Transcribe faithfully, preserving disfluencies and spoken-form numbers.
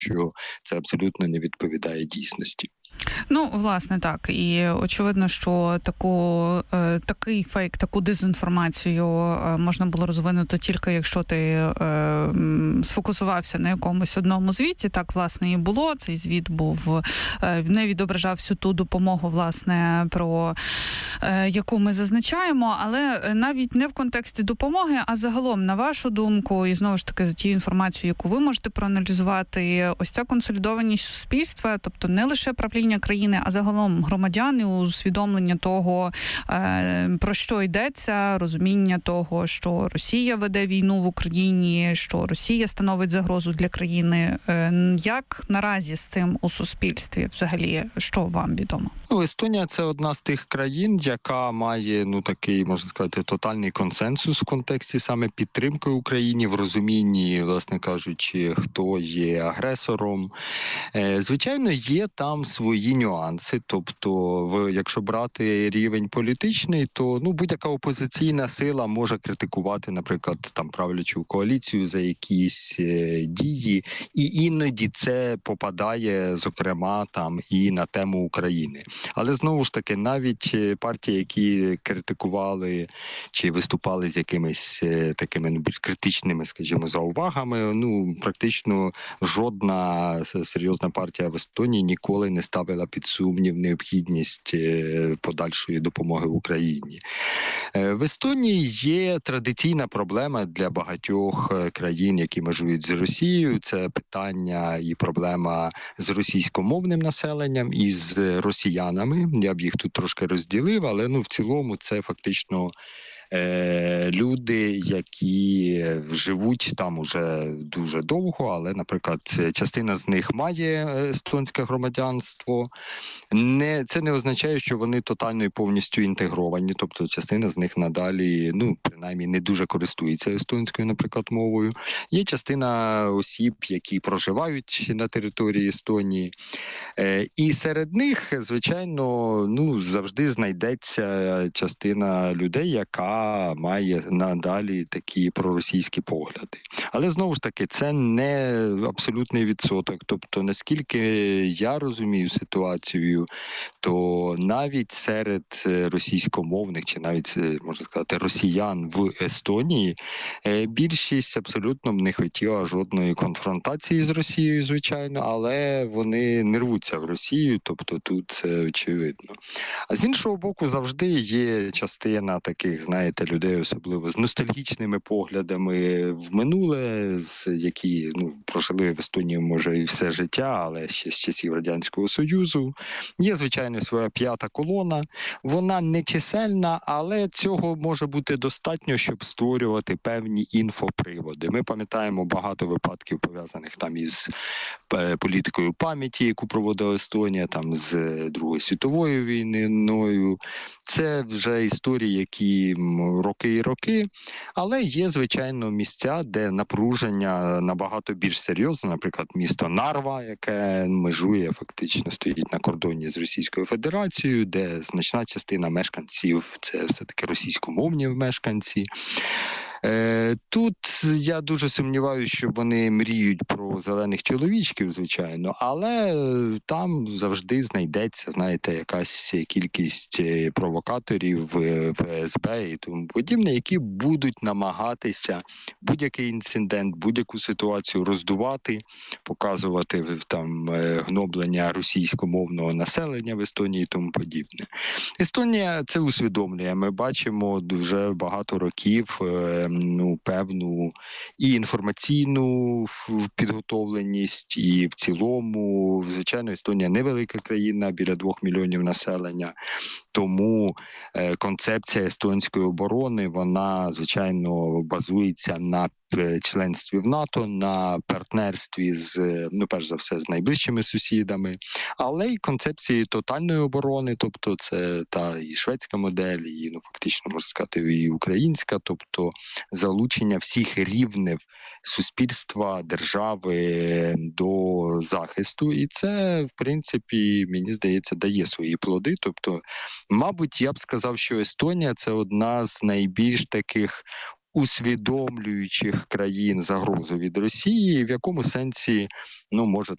що це абсолютно не відповідає дійсності. Ну, власне, так. І очевидно, що таку, е, такий фейк, таку дезінформацію е, можна було розвинути тільки, якщо ти е, сфокусувався на якомусь одному звіті. Так, власне, і було. Цей звіт був, е, не відображав всю ту допомогу, власне, про е, яку ми зазначаємо, але навіть не в контексті допомоги, а загалом, на вашу думку, і знову ж таки, за тією інформацією, яку ви можете проаналізувати, ось ця консолідованість суспільства, тобто не лише правління країни, а загалом громадяни, усвідомлення того, про що йдеться, розуміння того, що Росія веде війну в Україні, що Росія становить загрозу для країни. Як наразі з цим у суспільстві взагалі, що вам відомо? Ну, Естонія – це одна з тих країн, яка має, ну, такий, можна сказати, тотальний консенсус в контексті саме підтримки Україні, в розумінні, власне кажучи, хто є агресором. Звичайно, є там свої нюанси, тобто, в, якщо брати рівень політичний, то, ну, будь-яка опозиційна сила може критикувати, наприклад, там правлячу коаліцію за якісь е, дії, і іноді це попадає, зокрема, там і на тему України. Але знову ж таки, навіть партії, які критикували чи виступали з якимись е, такими, ну, більш критичними, скажімо, заувагами, ну, практично жодна серйозна партія в Естонії ніколи не ставила під сумнів необхідність подальшої допомоги Україні. В Естонії є традиційна проблема для багатьох країн, які межують з Росією. Це питання і проблема з російськомовним населенням і з росіянами. Я б їх тут трошки розділив, але, ну, в цілому це фактично люди, які живуть там уже дуже довго, але, наприклад, частина з них має естонське громадянство. Не, це не означає, що вони тотально і повністю інтегровані, тобто частина з них надалі, ну, принаймні, не дуже користується естонською, наприклад, мовою. Є частина осіб, які проживають на території Естонії. І серед них, звичайно, ну, завжди знайдеться частина людей, яка має надалі такі проросійські погляди. Але, знову ж таки, це не абсолютний відсоток. Тобто, наскільки я розумію ситуацію, то навіть серед російськомовних, чи навіть, можна сказати, росіян в Естонії, більшість абсолютно не хотіла жодної конфронтації з Росією, звичайно, але вони не рвуться в Росію, тобто тут це очевидно. А з іншого боку, завжди є частина таких, знаєте, людей, особливо з ностальгічними поглядами в минуле, які, ну, прожили в Естонії, може, і все життя, але ще з часів Радянського Союзу. Є, звичайно, своя п'ята колона. Вона не чисельна, але цього може бути достатньо, щоб створювати певні інфоприводи. Ми пам'ятаємо багато випадків, пов'язаних там із політикою пам'яті, яку проводила Естонія, там з Другою світовою війною. Це вже історії, які роки і роки, але є, звичайно, місця, де напруження набагато більш серйозне, наприклад, місто Нарва, яке межує, фактично стоїть на кордоні з Російською Федерацією, де значна частина мешканців – це все-таки російськомовні мешканці. Тут я дуже сумніваюся, що вони мріють про зелених чоловічків, звичайно, але там завжди знайдеться, знаєте, якась кількість провокаторів, ФСБ і тому подібне, які будуть намагатися будь-який інцидент, будь-яку ситуацію роздувати, показувати там гноблення російськомовного населення в Естонії і тому подібне. Естонія це усвідомлює. Ми бачимо вже багато років ну, певну і інформаційну підготовленість, і в цілому, звичайно, Естонія невелика країна, біля двох мільйонів населення, тому е, концепція естонської оборони, вона, звичайно, базується на членстві в НАТО, на партнерстві з, ну, перш за все, з найближчими сусідами, але й концепції тотальної оборони, тобто це та і шведська модель, і, ну, фактично, можна сказати, і українська, тобто залучення всіх рівнів суспільства, держави до захисту. І це, в принципі, мені здається, дає свої плоди. Тобто, мабуть, я б сказав, що Естонія – це одна з найбільш таких усвідомлюючих країн загрозу від Росії, в якому сенсі, ну, може